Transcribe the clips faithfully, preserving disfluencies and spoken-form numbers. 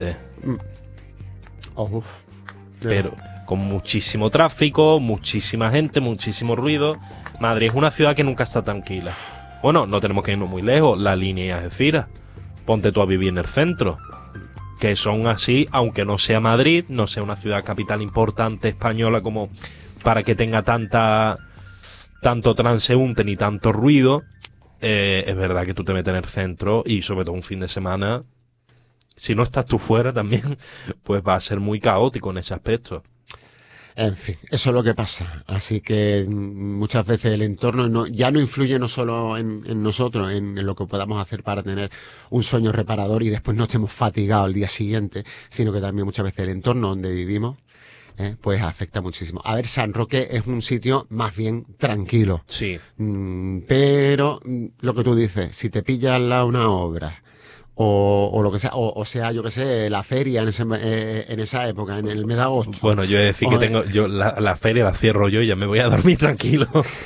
Eh, Oh, pero con muchísimo tráfico, muchísima gente, muchísimo ruido. Madrid es una ciudad que nunca está tranquila. Bueno, no tenemos que irnos muy lejos. La línea de Algeciras. Ponte tú a vivir en el centro. Que son así, aunque no sea Madrid, no sea una ciudad capital importante española como para que tenga tanta tanto transeúnte ni tanto ruido. Eh, es verdad que tú te metes en el centro y sobre todo un fin de semana, si no estás tú fuera también, pues va a ser muy caótico en ese aspecto. en fin, eso es lo que pasa. Así que mm, muchas veces el entorno no, ya no influye no solo en, en nosotros, en, en lo que podamos hacer para tener un sueño reparador y después no estemos fatigados al día siguiente, sino que también muchas veces el entorno donde vivimos eh, pues afecta muchísimo. A ver, San Roque es un sitio más bien tranquilo. Sí. Mm, pero mm, lo que tú dices, si te pillas al lado una obra o, o lo que sea, o, o sea, yo que sé, la feria en, ese, eh, en esa época, en el mes de agosto. Bueno, yo he de decir que O- tengo, yo la, la feria la cierro yo y ya me voy a dormir tranquilo.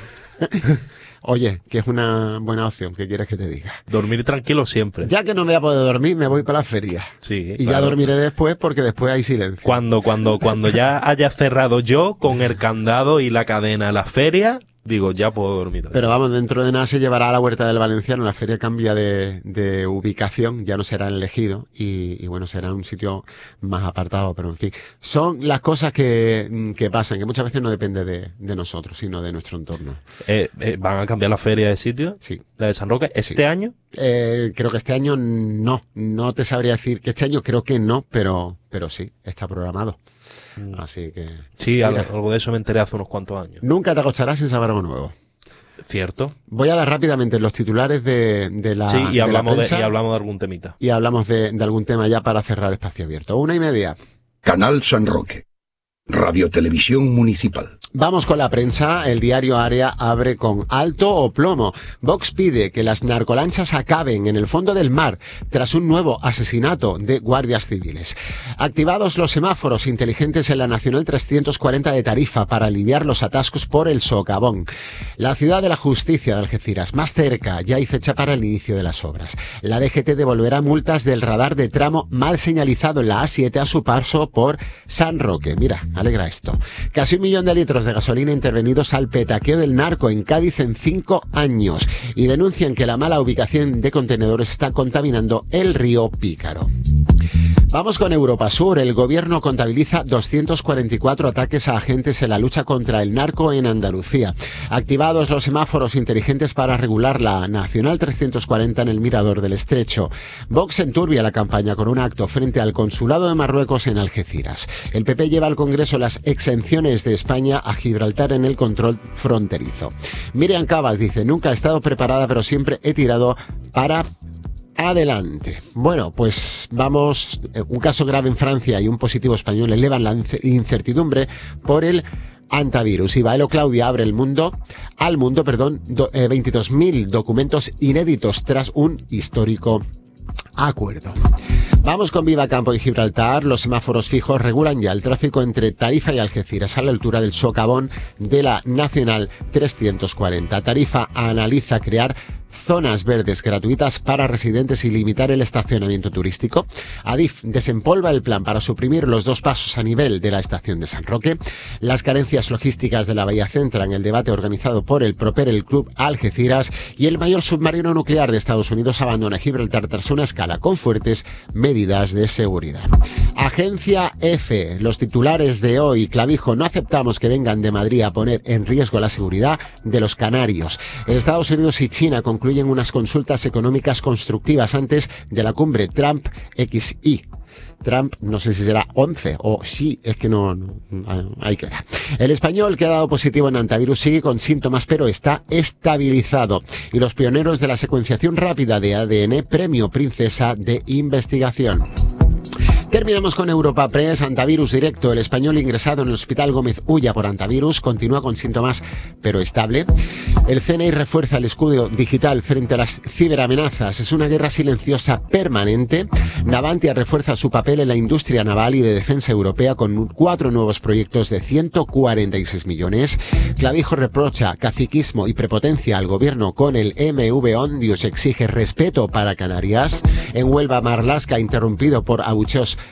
Oye, que es una buena opción, ¿qué quieres que te diga? Dormir tranquilo siempre. Ya que no me voy a poder dormir, me voy para la feria. Sí, Y ya claro. dormiré después porque después hay silencio. Cuando, cuando, cuando ya haya cerrado yo con el candado y la cadena la feria, digo, ya puedo dormir. Pero vamos, dentro de nada se llevará a la Huerta del Valenciano. La feria cambia de, de ubicación, ya no será el elegido y, y bueno, será un sitio más apartado, pero en fin. Son las cosas que, que pasan, que muchas veces no depende de, de nosotros, sino de nuestro entorno. Eh, eh, ¿Van a cambiar la feria de sitio? Sí. La de San Roque. ¿Este Sí. año? Eh, creo que este año no, no te sabría decir que este año creo que no, pero, pero sí, está programado. Así que... Sí, mira, algo, algo de eso me enteré hace unos cuantos años. nunca te acostarás sin saber algo nuevo. ¿Cierto? Voy a dar rápidamente los titulares de, de la Sí, y de la hablamos de, prensa y hablamos de algún temita. y hablamos de, de algún tema ya para cerrar espacio abierto. Una y media. Canal San Roque. Radio Televisión Municipal. Vamos con la prensa. El diario Área abre con alto o plomo. Vox pide que las narcolanchas acaben en el fondo del mar tras un nuevo asesinato de guardias civiles. Activados los semáforos inteligentes en la Nacional trescientos cuarenta de Tarifa para aliviar los atascos por el socavón. La ciudad de la justicia de Algeciras, más cerca, ya hay fecha para el inicio de las obras. La D G T devolverá multas del radar de tramo mal señalizado en la A siete a su paso por San Roque. Mira, alegra esto. Casi un millón de litros de gasolina intervenidos al petaqueo del narco en Cádiz en cinco años. Y denuncian que la mala ubicación de contenedores está contaminando el río Pícaro. Vamos con Europa Sur. El gobierno contabiliza doscientos cuarenta y cuatro ataques a agentes en la lucha contra el narco en Andalucía. Activados los semáforos inteligentes para regular la Nacional trescientos cuarenta en el Mirador del Estrecho. Vox enturbia la campaña con un acto frente al Consulado de Marruecos en Algeciras. El P P lleva al Congreso las exenciones de España a Gibraltar en el control fronterizo. Miriam Cabas dice, nunca he estado preparada, pero siempre he tirado para... adelante. Bueno, pues vamos, un caso grave en Francia y un positivo español elevan la incertidumbre por el antivirus. Ibaelo Claudia abre el mundo, al mundo, perdón, do, eh, veintidós mil documentos inéditos tras un histórico acuerdo. Vamos con Viva Campo y Gibraltar. Los semáforos fijos regulan ya el tráfico entre Tarifa y Algeciras a la altura del socavón de la Nacional trescientos cuarenta. Tarifa analiza crear zonas verdes gratuitas para residentes y limitar el estacionamiento turístico. Adif desempolva el plan para suprimir los dos pasos a nivel de la estación de San Roque. Las carencias logísticas de la bahía centran el debate organizado por el Properel Club Algeciras y el mayor submarino nuclear de Estados Unidos abandona Gibraltar tras una escala con fuertes medidas de seguridad. Agencia F. Los titulares de hoy. Clavijo, no aceptamos que vengan de Madrid a poner en riesgo la seguridad de los canarios. Estados Unidos y China concluyen unas consultas económicas constructivas antes de la cumbre Trump-X I. Trump, no sé si será once o sí, es que no, no, ahí queda. El español que ha dado positivo en antivirus sigue con síntomas, pero está estabilizado. Y los pioneros de la secuenciación rápida de A D N, premio Princesa de Investigación. Terminamos con Europa Press. Antivirus directo. El español ingresado en el Hospital Gómez Ulla por antivirus continúa con síntomas, pero estable. El C N I refuerza el escudo digital frente a las ciberamenazas. Es una guerra silenciosa permanente. Navantia refuerza su papel en la industria naval y de defensa europea con cuatro nuevos proyectos de ciento cuarenta y seis millones. Clavijo reprocha caciquismo y prepotencia al gobierno con el M V Ondius, exige respeto para Canarias. En Huelva, Marlaska interrumpido por abucheos